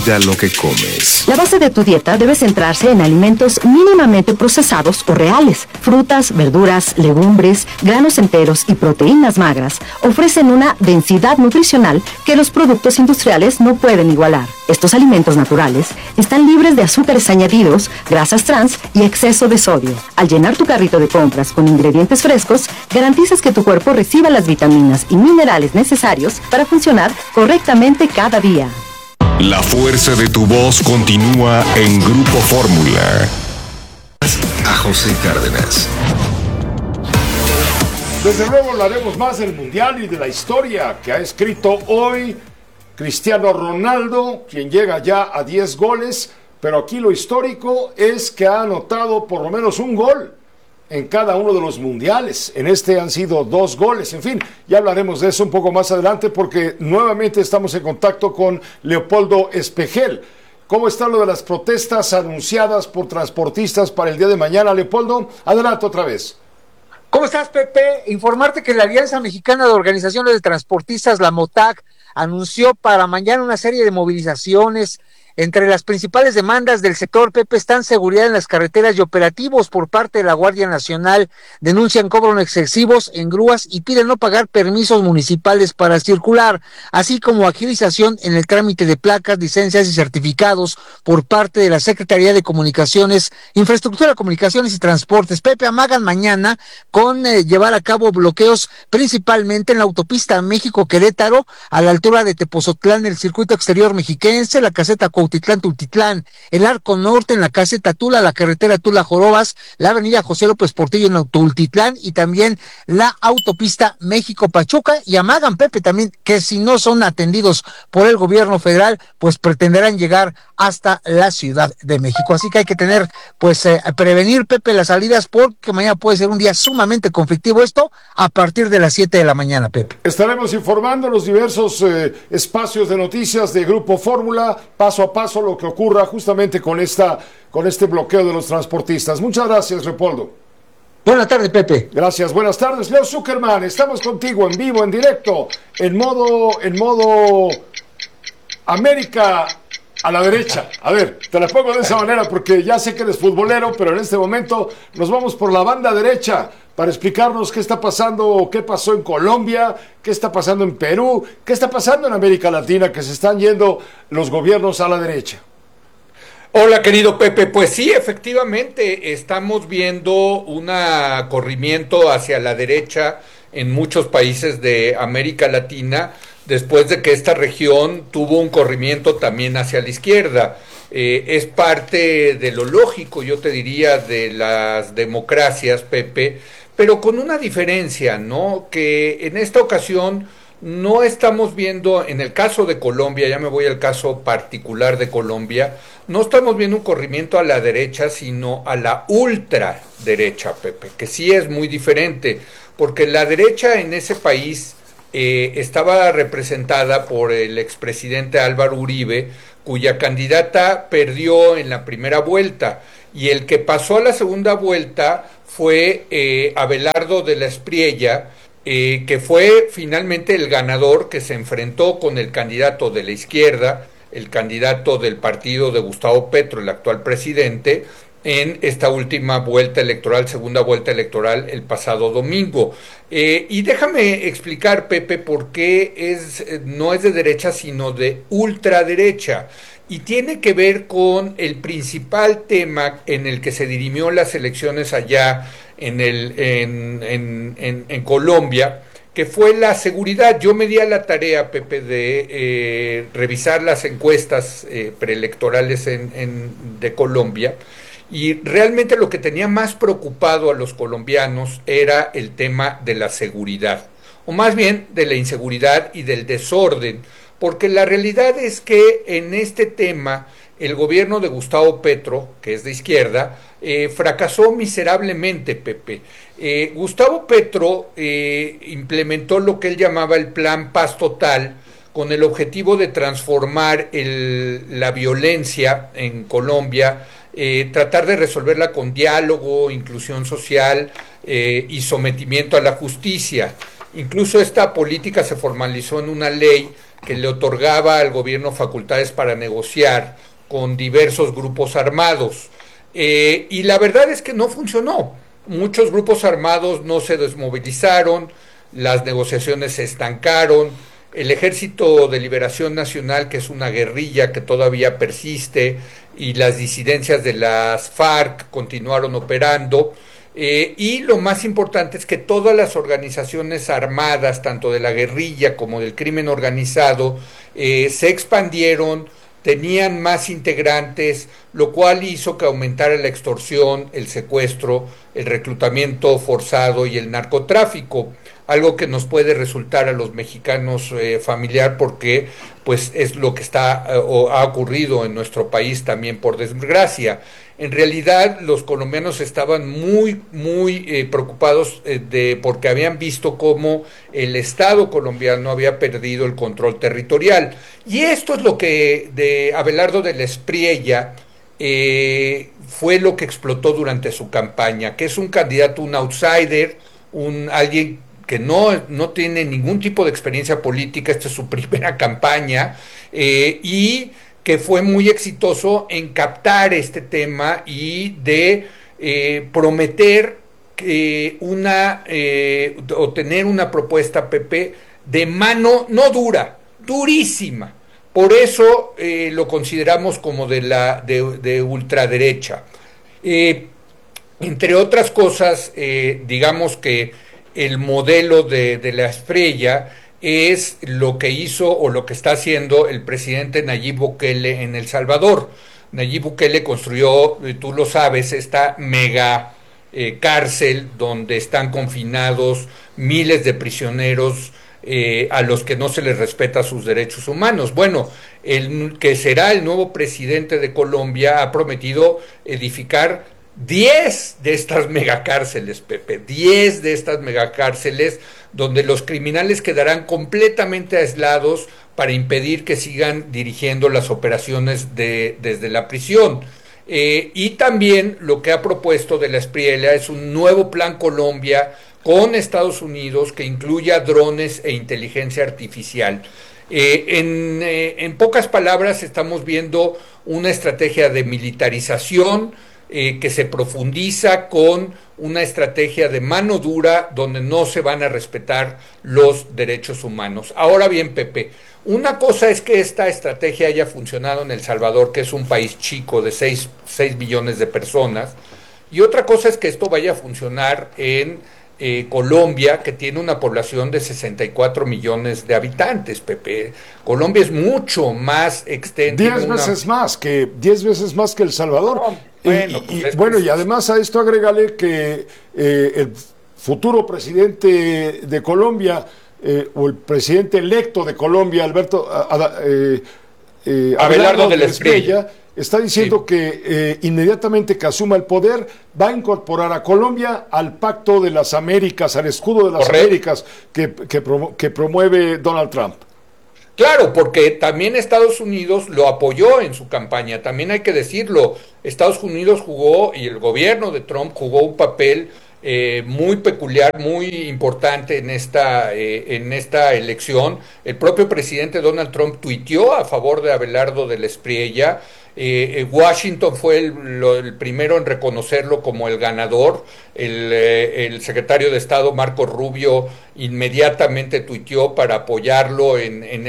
Cuida lo que comes. La base de tu dieta debe centrarse en alimentos mínimamente procesados o reales. Frutas, verduras, legumbres, granos enteros y proteínas magras ofrecen una densidad nutricional que los productos industriales no pueden igualar. Estos alimentos naturales están libres de azúcares añadidos, grasas trans y exceso de sodio. Al llenar tu carrito de compras con ingredientes frescos, garantizas que tu cuerpo reciba las vitaminas y minerales necesarios para funcionar correctamente cada día. La fuerza de tu voz continúa en Grupo Fórmula. A José Cárdenas. Desde luego hablaremos más del Mundial y de la historia que ha escrito hoy Cristiano Ronaldo, quien llega ya a 10 goles, pero aquí lo histórico es que ha anotado por lo menos un gol en cada uno de los mundiales. En este han sido 2 goles. En fin, ya hablaremos de eso un poco más adelante porque nuevamente estamos en contacto con Leopoldo Espejel. ¿Cómo está lo de las protestas anunciadas por transportistas para el día de mañana, Leopoldo? Adelante otra vez. ¿Cómo estás, Pepe? Informarte que la Alianza Mexicana de Organizaciones de Transportistas, la MOTAC, anunció para mañana una serie de movilizaciones. Entre las principales demandas del sector, Pepe, están seguridad en las carreteras y operativos por parte de la Guardia Nacional. Denuncian cobros excesivos en grúas y piden no pagar permisos municipales para circular, así como agilización en el trámite de placas, licencias y certificados por parte de la Secretaría de Comunicaciones, Infraestructura, Comunicaciones y Transportes. Pepe, amagan mañana con llevar a cabo bloqueos principalmente en la autopista México-Querétaro, a la altura de Tepozotlán, el circuito exterior mexiquense, la caseta Cuautitlán-Tultitlán, el Arco Norte en la caseta Tula, la carretera Tula-Jorobas, la avenida José López Portillo en Tultitlán y también la autopista México-Pachuca. Y amagan, Pepe, también que si no son atendidos por el gobierno federal, pues pretenderán llegar hasta la Ciudad de México. Así que hay que tener, prevenir, Pepe, las salidas porque mañana puede ser un día sumamente conflictivo, esto a partir de las 7 de la mañana, Pepe. Estaremos informando los diversos espacios de noticias de Grupo Fórmula, paso a paso lo que ocurra justamente con este bloqueo de los transportistas. Muchas gracias, Leopoldo. Buenas tardes, Pepe. Gracias, buenas tardes. Leo Zuckerman, estamos contigo en vivo, en directo, en modo América a la derecha. A ver, te la pongo de esa manera porque ya sé que eres futbolero, pero en este momento nos vamos por la banda derecha para explicarnos qué está pasando, qué pasó en Colombia, qué está pasando en Perú, qué está pasando en América Latina, que se están yendo los gobiernos a la derecha. Hola, querido Pepe. Pues sí, efectivamente, estamos viendo un corrimiento hacia la derecha en muchos países de América Latina, después de que esta región tuvo un corrimiento también hacia la izquierda. Es parte de lo lógico, yo te diría, de las democracias, Pepe, pero con una diferencia, ¿no? Que en esta ocasión no estamos viendo, en el caso de Colombia, ya me voy al caso particular de Colombia, no estamos viendo un corrimiento a la derecha, sino a la ultraderecha, Pepe, que sí es muy diferente, porque la derecha en ese país estaba representada por el expresidente Álvaro Uribe, cuya candidata perdió en la primera vuelta, y el que pasó a la segunda vuelta fue Abelardo de la Espriella, que fue finalmente el ganador, que se enfrentó con el candidato de la izquierda, el candidato del partido de Gustavo Petro, el actual presidente, en esta última vuelta electoral, segunda vuelta electoral, el pasado domingo. Y déjame explicar, Pepe, por qué no es de derecha, sino de ultraderecha. Y tiene que ver con el principal tema en el que se dirimió las elecciones allá en Colombia, que fue la seguridad. Yo me di a la tarea, Pepe, de revisar las encuestas preelectorales de Colombia, y realmente lo que tenía más preocupado a los colombianos era el tema de la seguridad, o más bien de la inseguridad y del desorden, porque la realidad es que en este tema el gobierno de Gustavo Petro, que es de izquierda, fracasó miserablemente, Pepe. Gustavo Petro implementó lo que él llamaba el Plan Paz Total, con el objetivo de transformar la violencia en Colombia, tratar de resolverla con diálogo, inclusión social y sometimiento a la justicia. Incluso esta política se formalizó en una ley que le otorgaba al gobierno facultades para negociar con diversos grupos armados. Y la verdad es que no funcionó. Muchos grupos armados no se desmovilizaron, las negociaciones se estancaron, el Ejército de Liberación Nacional, que es una guerrilla que todavía persiste, y las disidencias de las FARC continuaron operando, y lo más importante es que todas las organizaciones armadas, tanto de la guerrilla como del crimen organizado, se expandieron, tenían más integrantes, lo cual hizo que aumentara la extorsión, el secuestro, el reclutamiento forzado y el narcotráfico, algo que nos puede resultar a los mexicanos familiar, porque pues es lo que o ha ocurrido en nuestro país también, por desgracia. En realidad los colombianos estaban muy preocupados porque habían visto cómo el Estado colombiano había perdido el control territorial, y esto es lo que de Abelardo de la Espriella fue lo que explotó durante su campaña, que es un candidato, un outsider, alguien que no tiene ningún tipo de experiencia política. Esta es su primera campaña, y que fue muy exitoso en captar este tema y de prometer o tener una propuesta, Pepe, de mano no dura, durísima. Por eso lo consideramos como de ultraderecha. Entre otras cosas, digamos que el modelo de la Espriella es lo que hizo o lo que está haciendo el presidente Nayib Bukele en El Salvador. Nayib Bukele construyó, tú lo sabes, esta mega cárcel donde están confinados miles de prisioneros a los que no se les respeta sus derechos humanos. Bueno, el que será el nuevo presidente de Colombia ha prometido edificar 10 de estas megacárceles, Pepe, 10 de estas megacárceles donde los criminales quedarán completamente aislados para impedir que sigan dirigiendo las operaciones desde la prisión. Y también lo que ha propuesto de la Espriella es un nuevo plan Colombia con Estados Unidos que incluya drones e inteligencia artificial. En pocas palabras, estamos viendo una estrategia de militarización que se profundiza con una estrategia de mano dura donde no se van a respetar los derechos humanos. Ahora bien, Pepe, una cosa es que esta estrategia haya funcionado en El Salvador, que es un país chico de 6 millones de personas, y otra cosa es que esto vaya a funcionar en Colombia, que tiene una población de 64 millones de habitantes, Pepe. Colombia es mucho más extensa. 10 veces más que El Salvador. Y además a esto agrégale que el futuro presidente de Colombia, o el presidente electo de Colombia, Abelardo de la Espriella, está diciendo que inmediatamente que asuma el poder va a incorporar a Colombia al Pacto de las Américas, al escudo de las Américas que promueve Donald Trump. Claro, porque también Estados Unidos lo apoyó en su campaña, también hay que decirlo. Estados Unidos jugó, y el gobierno de Trump jugó un papel muy peculiar, muy importante en esta elección. El propio presidente Donald Trump tuiteó a favor de Abelardo de la Espriella. Washington fue el primero en reconocerlo como el ganador. El secretario de Estado Marco Rubio inmediatamente tuiteó para apoyarlo en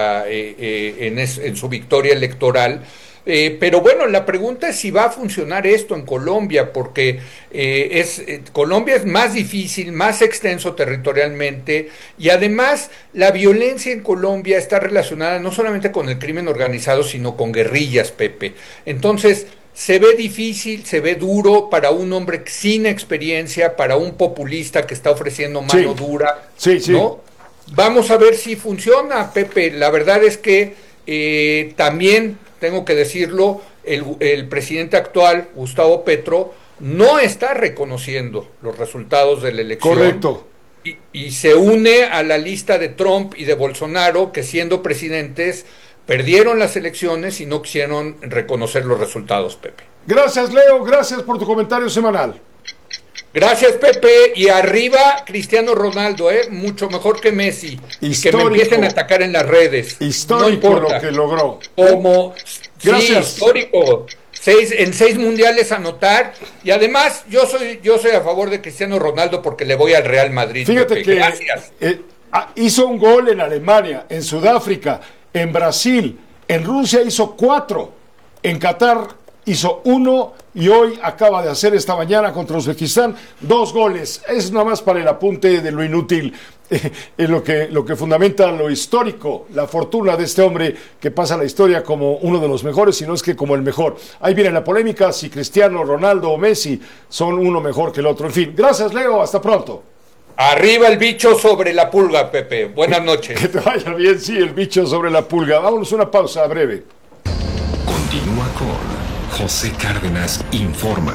su victoria electoral. Pero bueno, la pregunta es si va a funcionar esto en Colombia, porque Colombia es más difícil, más extenso territorialmente, y además la violencia en Colombia está relacionada no solamente con el crimen organizado, sino con guerrillas, Pepe. Entonces, se ve difícil, se ve duro para un hombre sin experiencia, para un populista que está ofreciendo mano dura, ¿no? Vamos a ver si funciona, Pepe. La verdad es que también tengo que decirlo, el presidente actual, Gustavo Petro, no está reconociendo los resultados de la elección. Correcto. Y se une a la lista de Trump y de Bolsonaro, que siendo presidentes perdieron las elecciones y no quisieron reconocer los resultados, Pepe. Gracias, Leo, gracias por tu comentario semanal. Gracias, Pepe. Y arriba, Cristiano Ronaldo, mucho mejor que Messi. Y que me empiecen a atacar en las redes. Histórico no lo que logró. Gracias. Sí, histórico. En 6 mundiales anotar. Y además, yo soy a favor de Cristiano Ronaldo porque le voy al Real Madrid. Fíjate Pepe. que Gracias. Hizo un gol en Alemania, en Sudáfrica, en Brasil, en Rusia hizo 4, en Qatar hizo 1 y hoy acaba de hacer esta mañana contra Uzbekistán 2 goles. Es nada más para el apunte de lo inútil, lo que fundamenta lo histórico, la fortuna de este hombre que pasa a la historia como uno de los mejores, si no es que como el mejor. Ahí viene la polémica si Cristiano Ronaldo o Messi son uno mejor que el otro. En fin, gracias Leo, hasta pronto. Arriba el bicho sobre la pulga, Pepe. Buenas noches. Que te vaya bien, sí, el bicho sobre la pulga. Vámonos una pausa breve. Continúa con José Cárdenas Informa.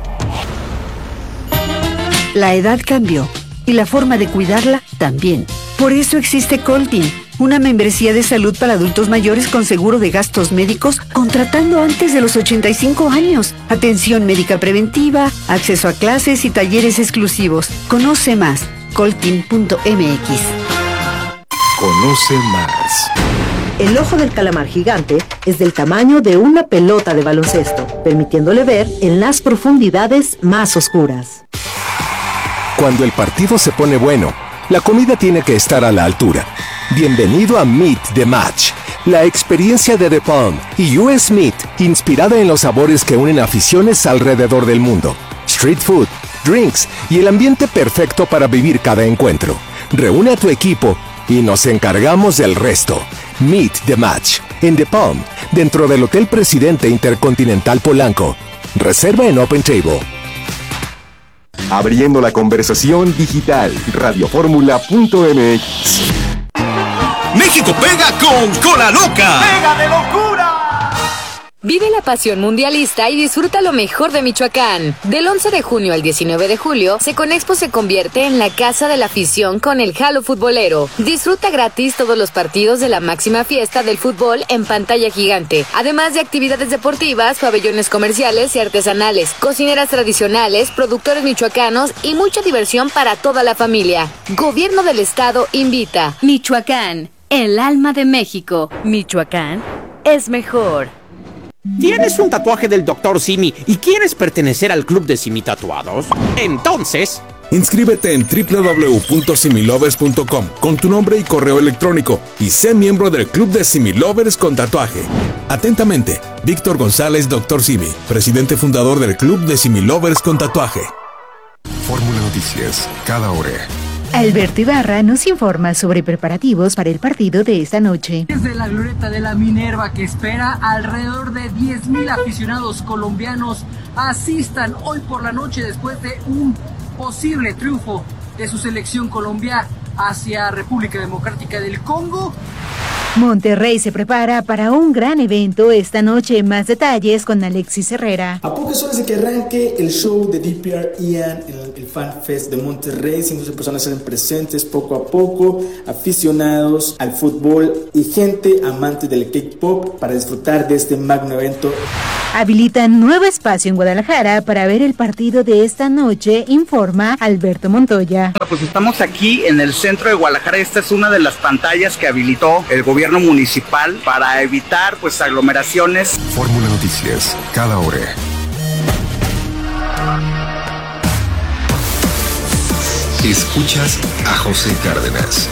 La edad cambió y la forma de cuidarla también. Por eso existe Coltin, una membresía de salud para adultos mayores con seguro de gastos médicos contratando antes de los 85 años. Atención médica preventiva, acceso a clases y talleres exclusivos. Conoce más, coltin.mx. Conoce más. El ojo del calamar gigante es del tamaño de una pelota de baloncesto, permitiéndole ver en las profundidades más oscuras. Cuando el partido se pone bueno, la comida tiene que estar a la altura. Bienvenido a Meet the Match, la experiencia de The Palm y US Meat, inspirada en los sabores que unen aficiones alrededor del mundo. Street food, drinks y el ambiente perfecto para vivir cada encuentro. Reúne a tu equipo y nos encargamos del resto. Meet the Match, en The Palm, dentro del Hotel Presidente Intercontinental Polanco. Reserva en Open Table. Abriendo la conversación digital, radioformula.mx. México pega con Cola Loca. ¡Pega de locura! Vive la pasión mundialista y disfruta lo mejor de Michoacán. Del 11 de junio al 19 de julio, Seconexpo se convierte en la casa de la afición con el Jalo Futbolero. Disfruta gratis todos los partidos de la máxima fiesta del fútbol en pantalla gigante, además de actividades deportivas, pabellones comerciales y artesanales, cocineras tradicionales, productores michoacanos y mucha diversión para toda la familia. Gobierno del Estado invita. Michoacán, el alma de México. Michoacán es mejor. ¿Tienes un tatuaje del Dr. Simi y quieres pertenecer al club de Simi Tatuados? Entonces, inscríbete en www.similovers.com con tu nombre y correo electrónico y sé miembro del club de Similovers con tatuaje. Atentamente, Víctor González, Dr. Simi, presidente fundador del club de Similovers con tatuaje. Fórmula Noticias, cada hora. Alberto Ibarra nos informa sobre preparativos para el partido de esta noche. Desde la glorieta de la Minerva, que espera alrededor de 10,000 aficionados colombianos asistan hoy por la noche después de un posible triunfo de su selección Colombia hacia República Democrática del Congo. Monterrey se prepara para un gran evento esta noche. Más detalles con Alexis Herrera. A pocas horas de que arranque el show de DPR Ian en el Fan Fest de Monterrey, cientos de personas serán presentes poco a poco, aficionados al fútbol y gente amante del K-pop para disfrutar de este magno evento. Habilitan nuevo espacio en Guadalajara para ver el partido de esta noche, informa Alberto Montoya. Pues estamos aquí en el centro de Guadalajara. Esta es una de las pantallas que habilitó el gobierno municipal para evitar aglomeraciones. Fórmula Noticias, cada hora. Escuchas a José Cárdenas.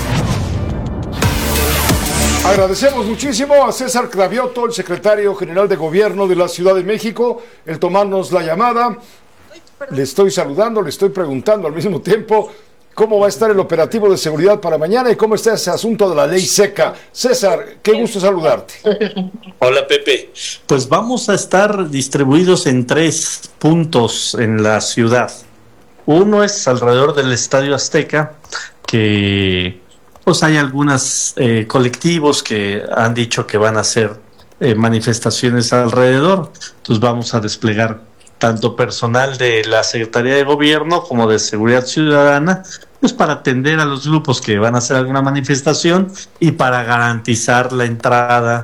Agradecemos muchísimo a César Cravioto, el secretario general de Gobierno de la Ciudad de México, el tomarnos la llamada. Le estoy saludando, le estoy preguntando al mismo tiempo cómo va a estar el operativo de seguridad para mañana y cómo está ese asunto de la ley seca. César, qué gusto saludarte. Hola, Pepe. Pues vamos a estar distribuidos en 3 puntos en la ciudad. Uno es alrededor del Estadio Azteca, que pues hay algunos colectivos que han dicho que van a hacer manifestaciones alrededor. Entonces vamos a desplegar tanto personal de la Secretaría de Gobierno como de Seguridad Ciudadana, pues para atender a los grupos que van a hacer alguna manifestación y para garantizar la entrada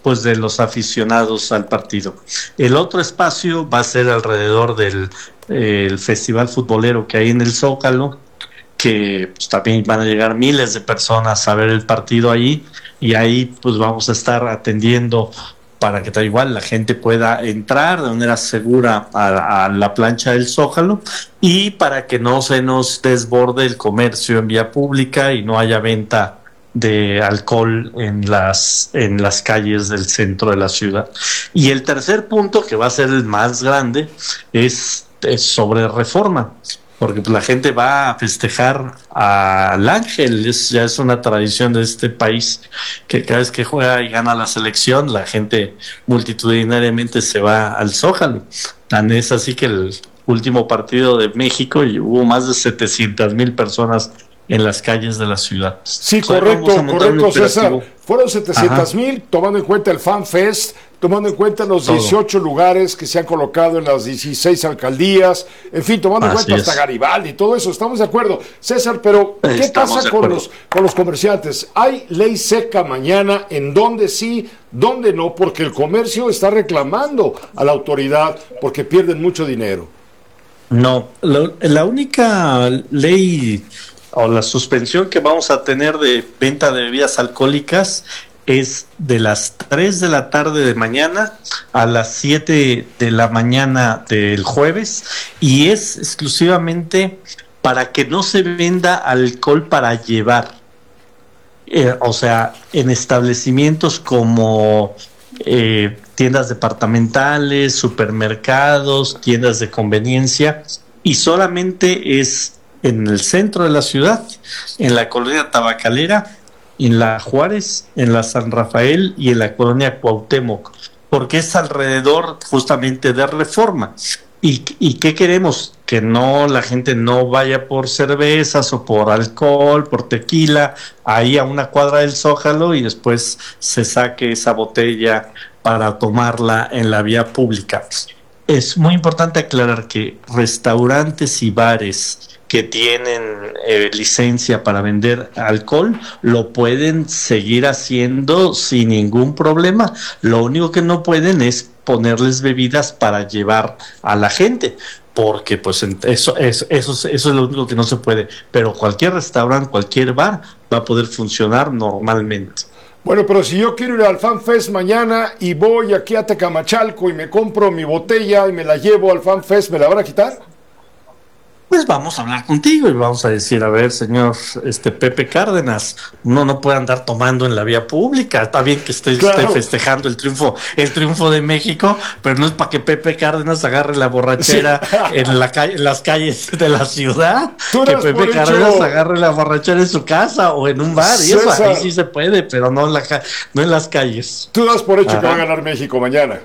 pues de los aficionados al partido. El otro espacio va a ser alrededor del el festival futbolero que hay en el Zócalo, que pues también van a llegar miles de personas a ver el partido ahí, y ahí pues vamos a estar atendiendo para que tal igual la gente pueda entrar de manera segura a la plancha del Zócalo, y para que no se nos desborde el comercio en vía pública y no haya venta de alcohol en las calles del centro de la ciudad. Y el tercer punto, que va a ser el más grande, es sobre Reforma, porque pues la gente va a festejar al Ángel. Ya es una tradición de este país que cada vez que juega y gana la selección, la gente multitudinariamente se va al Zócalo. Tan es así que el último partido de México y hubo más de 700,000 personas en las calles de la ciudad. Sí, correcto, César. Fueron 700,000, tomando en cuenta el Fan Fest, tomando en cuenta los 18 lugares que se han colocado en las 16 alcaldías, en fin, tomando en cuenta hasta Garibaldi y todo eso. Estamos de acuerdo, César, pero ¿qué pasa con los comerciantes? ¿Hay ley seca mañana en dónde sí, dónde no? Porque el comercio está reclamando a la autoridad porque pierden mucho dinero. No, la única ley o la suspensión que vamos a tener de venta de bebidas alcohólicas es de las 3 de la tarde de mañana a las 7 de la mañana del jueves, y es exclusivamente para que no se venda alcohol para llevar. O sea, en establecimientos como tiendas departamentales, supermercados, tiendas de conveniencia, y solamente es en el centro de la ciudad, en la colonia Tabacalera, en la Juárez, en la San Rafael y en la colonia Cuauhtémoc, porque es alrededor justamente de Reforma. ¿Y qué queremos? Que no, la gente no vaya por cervezas o por alcohol, por tequila, ahí a una cuadra del Zócalo, y después se saque esa botella para tomarla en la vía pública. Es muy importante aclarar que restaurantes y bares que tienen licencia para vender alcohol lo pueden seguir haciendo sin ningún problema. Lo único que no pueden es ponerles bebidas para llevar a la gente, porque pues eso es lo único que no se puede. Pero cualquier restaurante, cualquier bar va a poder funcionar normalmente. Bueno, pero si yo quiero ir al Fan Fest mañana y voy aquí a Tecamachalco y me compro mi botella y me la llevo al Fan Fest, ¿me la van a quitar? Pues vamos a hablar contigo y vamos a decir, a ver, señor Pepe Cárdenas, uno no puede andar tomando en la vía pública. Está bien que esté festejando el triunfo de México, pero no es para que Pepe Cárdenas agarre la borrachera en las calles de la ciudad. Que Pepe Cárdenas agarre la borrachera en su casa o en un bar, y eso ahí sí se puede, pero no en las calles. Tú das por hecho que va a ganar México mañana.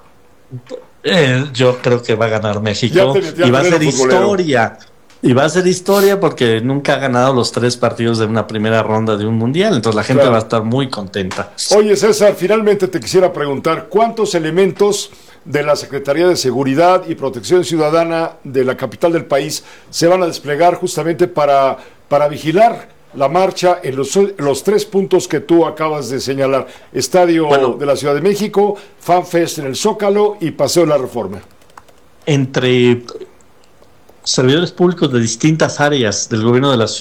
Yo creo que va a ganar México y va a ser historia. Y va a ser historia porque nunca ha ganado los 3 partidos de una primera ronda de un mundial. Entonces la gente va a estar muy contenta. Oye, César, finalmente te quisiera preguntar, ¿cuántos elementos de la Secretaría de Seguridad y Protección Ciudadana de la capital del país se van a desplegar justamente para vigilar la marcha en los 3 puntos que tú acabas de señalar? Estadio de la Ciudad de México, Fan Fest en el Zócalo y Paseo de la Reforma. Entre servidores públicos de distintas áreas del gobierno de la ciudad